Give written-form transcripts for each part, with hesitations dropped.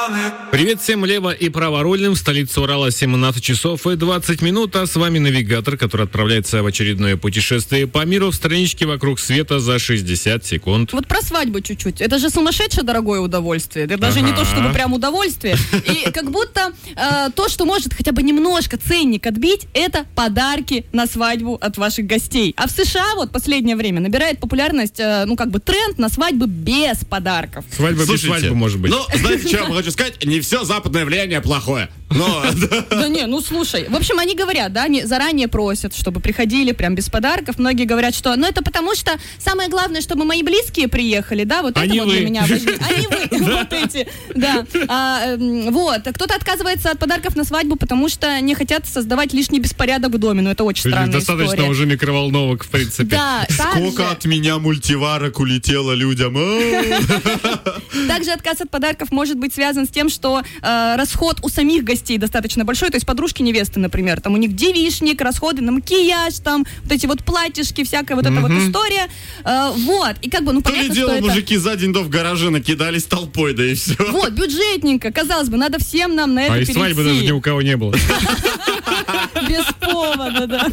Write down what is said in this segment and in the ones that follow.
Привет всем лево- и праворульным. В столице Урала 17 часов и 20 минут. А с вами навигатор, который отправляется в очередное путешествие по миру в страничке вокруг света за 60 секунд. Вот про свадьбу чуть-чуть. Это же сумасшедшее дорогое удовольствие. Это даже не то, чтобы прям удовольствие. И как будто то, что может хотя бы немножко ценник отбить, это подарки на свадьбу от ваших гостей. А в США вот последнее время набирает популярность, тренд на свадьбы без подарков. Свадьба без свадьбы может быть. Ну, знаете, что я хочу сказать? Не все западное влияние плохое. Да не, слушай. В общем, они говорят, да, они заранее просят, чтобы приходили прям без подарков. Многие говорят, что, это потому что самое главное, чтобы мои близкие приехали, да, вот они это вот вы. для меня важнее. Они вы, вот эти, да. Кто-то отказывается от подарков на свадьбу, потому что не хотят создавать лишний беспорядок в доме. Это очень странная история. Достаточно уже микроволновок, в принципе. Да, Сколько от меня мультиварок улетело людям. Также отказ от подарков может быть связан с тем, что расход у самих гостей достаточно большой, то есть подружки невесты, например, там у них девичник, расходы на макияж, там вот эти вот платьишки, всякая вот эта вот история, и понятно, То ли дело, мужики за день до в гараже накидались толпой, да и все. Вот, бюджетненько, казалось бы, надо всем нам на это перейти. А и свадьбы даже ни у кого не было. Без повода, да.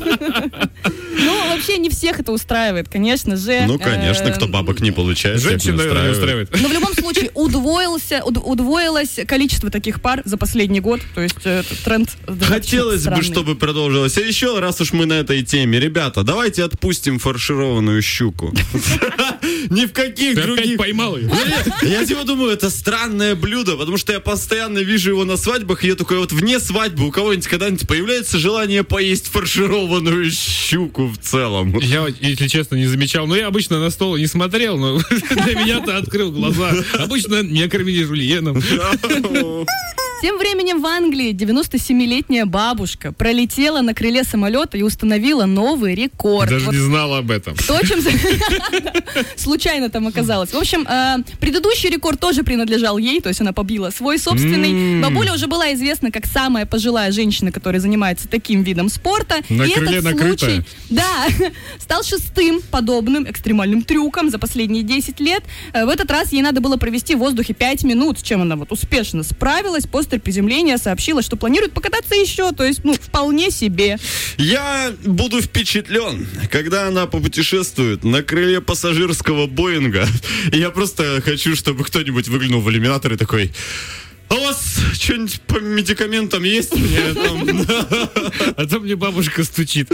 Вообще не всех это устраивает, конечно же. Конечно, кто бабок не получает, женщин, наверное, не устраивает. Но в любом случае удвоилось количество таких пар за последний год, то есть этот тренд хотелось странный. бы, чтобы продолжилось. А еще, раз уж мы на этой теме, ребята, давайте отпустим фаршированную щуку. Ни в каких Ты других... опять поймал ее? Я думаю, это странное блюдо, потому что я постоянно вижу его на свадьбах, и я такой, вот вне свадьбы у кого-нибудь когда-нибудь появляется желание поесть фаршированную щуку в целом? Я, если честно, не замечал. Но я обычно на стол не смотрел, но для меня-то открыл глаза. Обычно не кормили жульеном. Тем временем в Англии 97-летняя бабушка пролетела на крыле самолета и установила новый рекорд. Даже не знала об этом. Кто чем случайно там оказалась. В общем, предыдущий рекорд тоже принадлежал ей, то есть она побила свой собственный. Бабуля уже была известна как самая пожилая женщина, которая занимается таким видом спорта. На и крыле этот накрытая. случай, стал шестым подобным экстремальным трюком за последние 10 лет. В этот раз ей надо было провести в воздухе 5 минут, с чем она успешно справилась. После приземления сообщила, что планирует покататься еще, то есть, вполне себе. Я буду впечатлен, когда она попутешествует на крыле пассажирского Боинга. И я просто хочу, чтобы кто-нибудь выглянул в иллюминатор и такой: а у вас что-нибудь по медикаментам есть? А то мне бабушка стучит.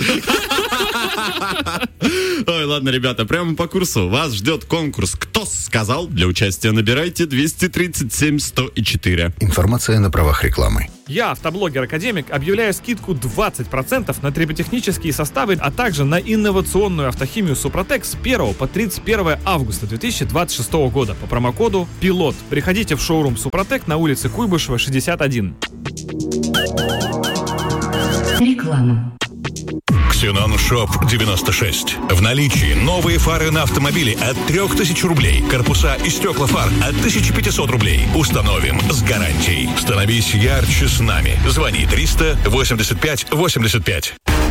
Ой, ладно, ребята, прямо по курсу вас ждет конкурс «Кто сказал?». Для участия набирайте 237-104. Информация на правах рекламы. Я, автоблогер-академик, объявляю скидку 20% на триботехнические составы, а также на инновационную автохимию «Супротек» с 1 по 31 августа 2026 года по промокоду «ПИЛОТ». Приходите в шоурум «Супротек» на улице Куйбышева, 61. Реклама. Ксенон Шоп 96. В наличии новые фары на автомобиле от 3000 рублей. Корпуса и стекла фар от 1500 рублей. Установим с гарантией. Становись ярче с нами. Звони 300 85 85.